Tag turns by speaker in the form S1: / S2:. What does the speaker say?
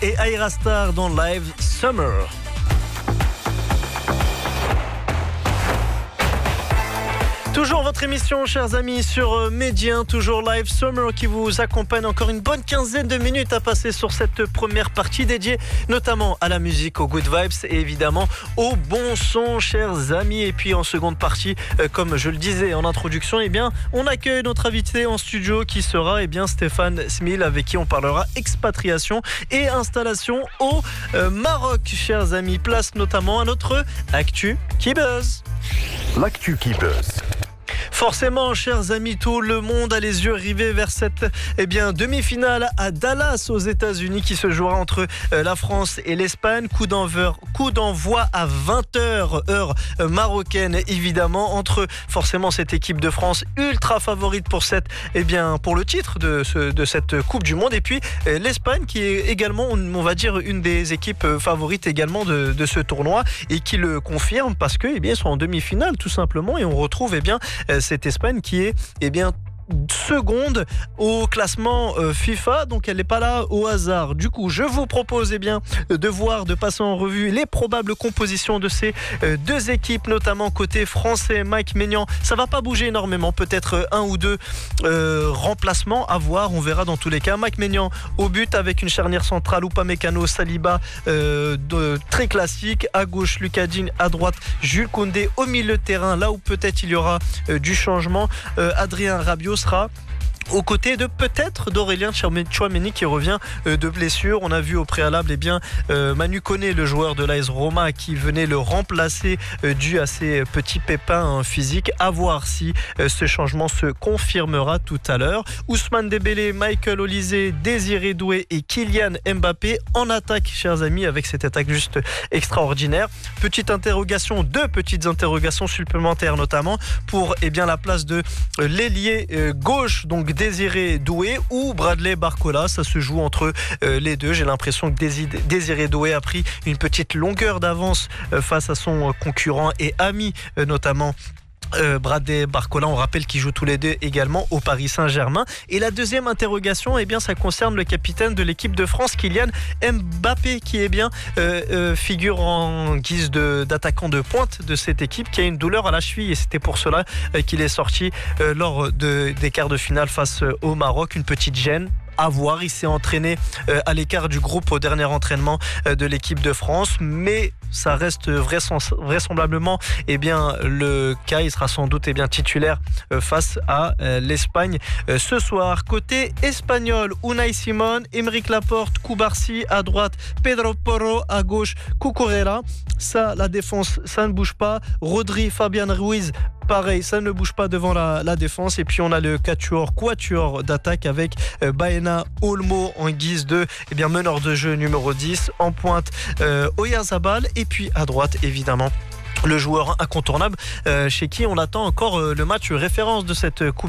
S1: et Ayra Starr dans Live Summer. Toujours votre émission, chers amis, sur Médien, toujours Live Summer qui vous accompagne encore une bonne quinzaine de minutes à passer sur cette première partie dédiée notamment à la musique, aux good vibes et évidemment au bon son, chers amis. Et puis en seconde partie, comme je le disais en introduction, on accueille notre invité en studio qui sera Stéphane Smil, avec qui on parlera expatriation et installation au Maroc, chers amis. Place notamment à notre Actu qui buzz.
S2: L'actu qui buzz.
S1: Forcément, chers amis, tout le monde a les yeux rivés vers cette demi-finale à Dallas aux États-Unis qui se jouera entre la France et l'Espagne. Coup d'envoi à 20h, heure marocaine évidemment, entre forcément cette équipe de France ultra favorite pour pour le titre de cette Coupe du Monde, et puis l'Espagne qui est également, on va dire, une des équipes favorites également de ce tournoi et qui le confirme parce que ils sont en demi-finale tout simplement, et on retrouve cette Espagne qui est seconde au classement FIFA, donc elle n'est pas là au hasard. Du coup, je vous propose de passer en revue les probables compositions de ces deux équipes, notamment côté français. Mike Maignan, ça va pas bouger énormément, peut-être un ou deux remplacements à voir, on verra dans tous les cas. Mike Maignan au but avec une charnière centrale, Upamecano, Saliba, très classique. À gauche, Lucas Digne, à droite, Jules Koundé. Au milieu de terrain, là où peut-être il y aura du changement, Adrien Rabiot sera aux côtés de peut-être d'Aurélien Tchouaméni qui revient de blessure. On a vu au préalable Manu Koné, le joueur de l'AS Roma, qui venait le remplacer dû à ses petits pépins physiques. À voir si ce changement se confirmera tout à l'heure. Ousmane Dembélé, Michael Olise, Désiré Doué et Kylian Mbappé en attaque, chers amis, avec cette attaque juste extraordinaire. Deux petites interrogations supplémentaires, notamment pour la place de l'ailier gauche, donc Désiré Doué ou Bradley Barcola. Ça se joue entre les deux. J'ai l'impression que Désiré Doué a pris une petite longueur d'avance face à son concurrent et ami notamment Bradley Barcola. On rappelle qu'ils jouent tous les deux également au Paris Saint-Germain. Et la deuxième interrogation, ça concerne le capitaine de l'équipe de France, Kylian Mbappé, qui figure en guise d'attaquant de pointe de cette équipe, qui a une douleur à la cheville, et c'était pour cela qu'il est sorti lors des quarts de finale face au Maroc. Une petite gêne. À voir, il s'est entraîné à l'écart du groupe au dernier entraînement de l'équipe de France, mais ça reste vraisemblablement le cas. Il sera sans doute titulaire face à l'Espagne ce soir. Côté espagnol, Unai Simón, Aymeric Laporte, Cubarsí à droite, Pedro Porro à gauche, Cucurella. Ça, la défense, ça ne bouge pas. Rodri, Fabian Ruiz, pareil, ça ne bouge pas devant la défense. Et puis on a le quatuor d'attaque avec Baena, Olmo en guise de meneur de jeu numéro 10. En pointe, Oyarzabal. Et puis à droite, évidemment, le joueur incontournable chez qui on attend encore le match référence de cette Coupe